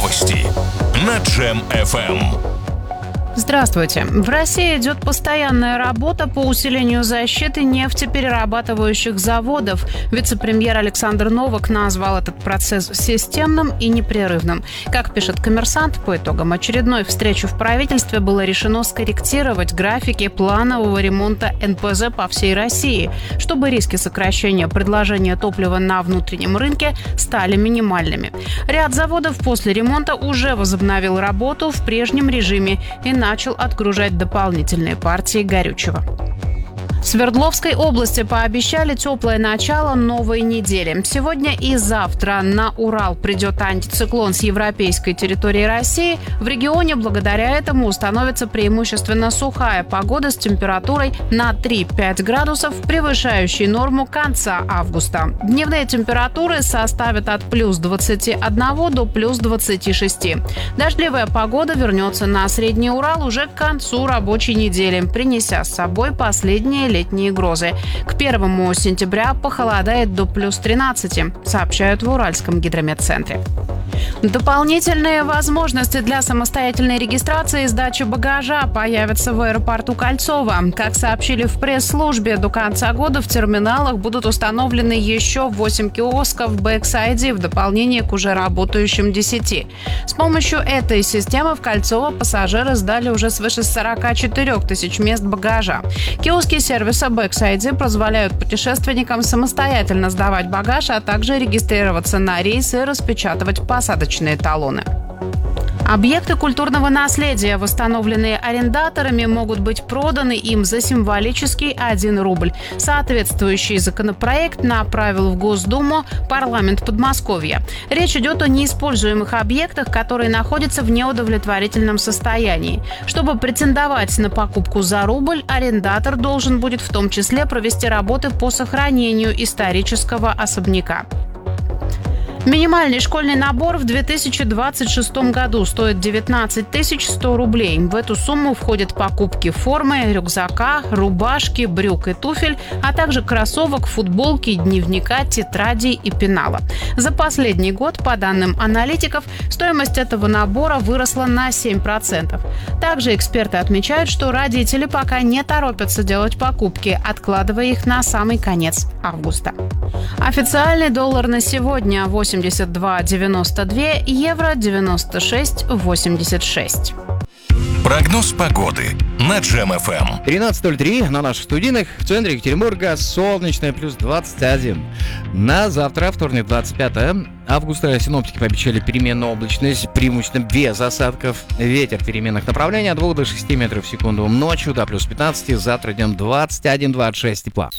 Новости на Джем FM. Здравствуйте. В России идет постоянная работа по усилению защиты нефтеперерабатывающих заводов. Вице-премьер Александр Новак назвал этот процесс системным и непрерывным. Как пишет «Коммерсант», по итогам очередной встречи в правительстве было решено скорректировать графики планового ремонта НПЗ по всей России, чтобы риски сокращения предложения топлива на внутреннем рынке стали минимальными. Ряд заводов после ремонта уже возобновил работу в прежнем режиме и начал отгружать дополнительные партии горючего. В Свердловской области пообещали теплое начало новой недели. Сегодня и завтра на Урал придет антициклон с европейской территории России. В регионе благодаря этому установится преимущественно сухая погода с температурой на 3-5 градусов, превышающей норму конца августа. Дневные температуры составят от плюс 21 до плюс 26. Дождливая погода вернется на Средний Урал уже к концу рабочей недели, принеся с собой последние летние грозы. К 1 сентября похолодает до плюс 13, сообщают в Уральском гидрометцентре. Дополнительные возможности для самостоятельной регистрации и сдачи багажа появятся в аэропорту Кольцово. Как сообщили в пресс-службе, до конца года в терминалах будут установлены еще 8 киосков BXID в дополнение к уже работающим 10. С помощью этой системы в Кольцово пассажиры сдали уже свыше 44 тысяч мест багажа. Киоски сервиса BXID позволяют путешественникам самостоятельно сдавать багаж, а также регистрироваться на рейсы и распечатывать посадочные талоны. Объекты культурного наследия, восстановленные арендаторами, могут быть проданы им за символический 1 рубль. Соответствующий законопроект направил в Госдуму парламент Подмосковья. Речь идет о неиспользуемых объектах, которые находятся в неудовлетворительном состоянии. Чтобы претендовать на покупку за рубль, арендатор должен будет в том числе провести работы по сохранению исторического особняка. Минимальный школьный набор в 2026 году стоит 19 100 рублей. В эту сумму входят покупки формы, рюкзака, рубашки, брюк и туфель, а также кроссовок, футболки, дневника, тетрадей и пенала. За последний год, по данным аналитиков, стоимость этого набора выросла на 7%. Также эксперты отмечают, что родители пока не торопятся делать покупки, откладывая их на самый конец августа. Официальный доллар на сегодня 82,92, евро 96,86. Прогноз погоды на Джем FM. 13:03 на наших студийных. В центре Екатеринбурга солнечное, плюс 21. На завтра, вторник, 25 августа, синоптики пообещали переменную облачность, преимущественно без осадков. Ветер переменных направлений от 2 до 6 метров в секунду. Ночью до плюс 15, завтра днем 21-26 тепла.